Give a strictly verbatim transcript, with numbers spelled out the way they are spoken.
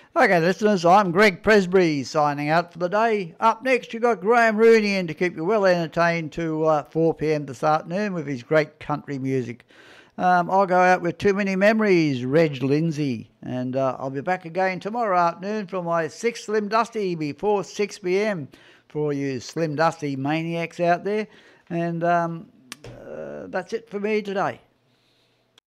Okay, listeners, I'm Greg Presbury signing out for the day. Up next, you've got Graham Rooney in to keep you well entertained to uh, four p.m. this afternoon with his great country music. Um, I'll go out with Too Many Memories, Reg Lindsay, and uh, I'll be back again tomorrow afternoon for my sixth Slim Dusty before six p.m. for all you Slim Dusty maniacs out there. And um, uh, that's it for me today.